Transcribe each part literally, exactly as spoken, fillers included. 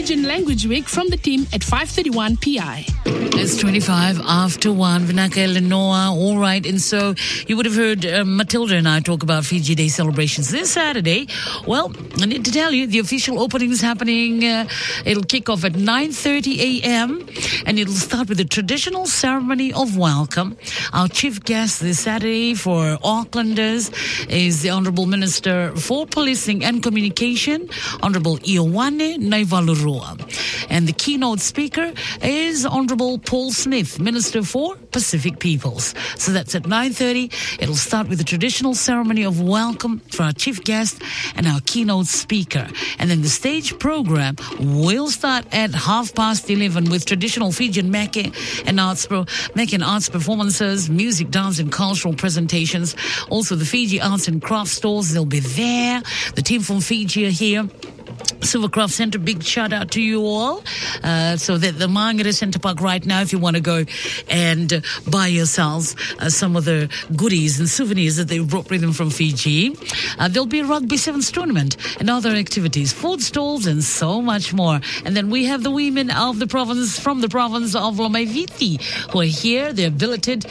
Fijian Language Week from the team at five thirty-one P I. It's twenty-five after one, Vinaka Eleanor. All right, and so you would have heard uh, Matilda and I talk about Fiji Day celebrations this Saturday. Well, I need to tell you, the official opening is happening. Uh, it'll kick off at nine thirty a.m. and it'll start with a traditional ceremony of welcome. Our chief guest this Saturday for Aucklanders is the Honourable Minister for Policing and Communication, Honourable Ioane Naivalurua. And the keynote speaker is Honourable Paul Smith, Minister for Pacific Peoples. So that's at nine thirty. It'll start with a traditional ceremony of welcome for our chief guest and our keynote speaker. And then the stage program will start at half past eleven with traditional Fijian Meke and arts, pro- Meke and arts performances, music, dance and cultural presentations. Also the Fiji Arts and Crafts stores, they'll be there. The team from Fiji are here. Silvercraft Centre, big shout out to you all. Uh, so that the Mangere Centre Park right now, if you want to go and uh, buy yourselves uh, some of the goodies and souvenirs that they've brought with them from Fiji. Uh, there'll be a rugby sevens tournament and other activities, food stalls and so much more. And then we have the women of the province, from the province of Lomaiviti, who are here. They're billeted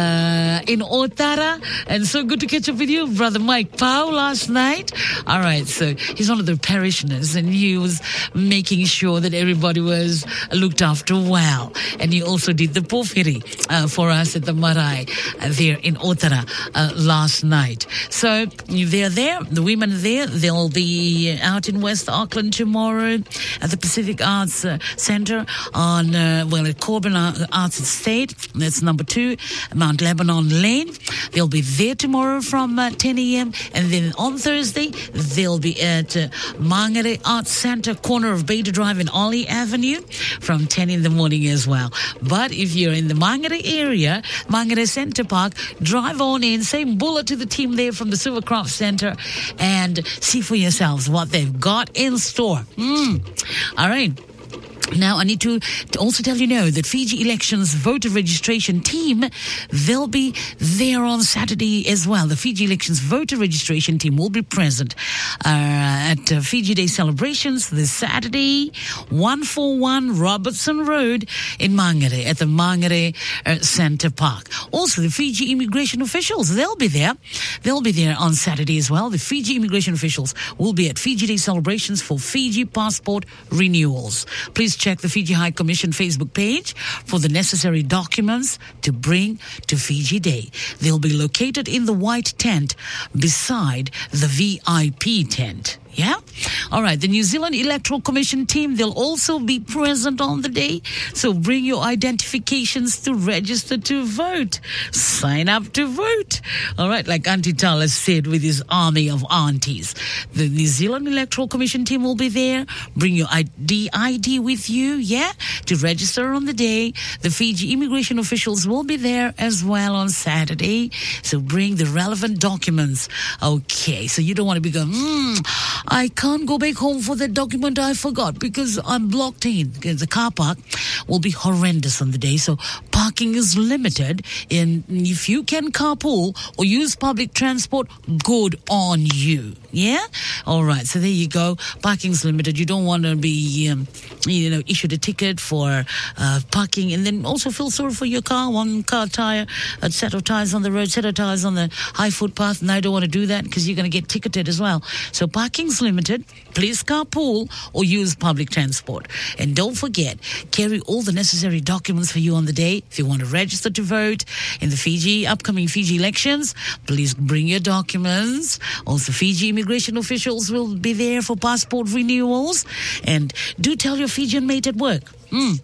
uh, in Otara. And so good to catch up with you, Brother Mike Pau, last night. All right, so he's one of the parishioners, and he was making sure that everybody was looked after well. And he also did the pōwhiri uh, for us at the marae uh, there in Otara uh, last night. So they're there, the women are there. They'll be out in West Auckland tomorrow at the Pacific Arts uh, Centre on, uh, well, at Corbin Arts Estate. That's number two, Mount Lebanon Lane. They'll be there tomorrow from uh, ten a.m. And then on Thursday, they'll be at uh, Mangere Arts Centre, corner of Beta Drive and Ollie Avenue from ten in the morning as well. But if you're in the Mangere area, Mangere Centre Park, drive on in, say bullet to the team there from the Silvercraft Centre and see for yourselves what they've got in store. Mm. All right. Now, I need to, to also tell you now that Fiji Elections voter registration team, they'll be there on Saturday as well. The Fiji Elections voter registration team will be present uh, at uh, Fiji Day celebrations this Saturday, one forty-one Robertson Road in Mangere, at the Mangere uh, Centre Park. Also, the Fiji immigration officials, they'll be there. They'll be there on Saturday as well. The Fiji immigration officials will be at Fiji Day celebrations for Fiji passport renewals. Please check the Fiji High Commission Facebook page for the necessary documents to bring to Fiji Day. They'll be located in the white tent beside the V I P tent. Yeah? All right. The New Zealand Electoral Commission team, they'll also be present on the day. So bring your identifications to register to vote. Sign up to vote. All right. Like Auntie Tala said with his army of aunties. The New Zealand Electoral Commission team will be there. Bring your I D, I D with you. Yeah? To register on the day. The Fiji immigration officials will be there as well on Saturday. So bring the relevant documents. Okay. So you don't want to be going, hmm, I can't go back home for that document I forgot because I'm blocked in. The car park will be horrendous on the day, so parking is limited. And if you can carpool or use public transport, good on you. Yeah? All right, so there you go. Parking's limited. You don't want to be, um, you know, issued a ticket for uh, parking and then also feel sorry for your car. One car tire, a set of tires on the road, set of tires on the high footpath. And I don't want to do that because you're going to get ticketed as well. So parking's limited. Please carpool or use public transport. And don't forget, carry all the necessary documents for you on the day. If you want to register to vote in the Fiji, upcoming Fiji elections, please bring your documents. Also, Fiji immigration officials will be there for passport renewals. And do tell your Fijian mate at work. Mm.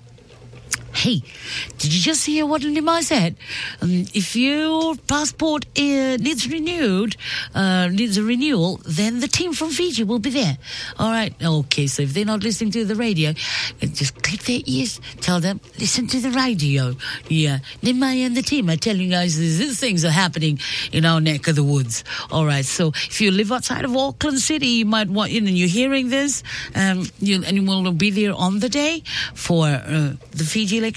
Hey, did you just hear what Nima said? Um, if your passport uh, needs renewed, uh, needs a renewal, then the team from Fiji will be there. All right. Okay, so if they're not listening to the radio, just click their ears, tell them, listen to the radio. Yeah, Nima and the team are telling you guys these things are happening in our neck of the woods. All right, so if you live outside of Auckland City, you might want, you know, you're hearing this, um, you, and you will be there on the day for uh, the Fiji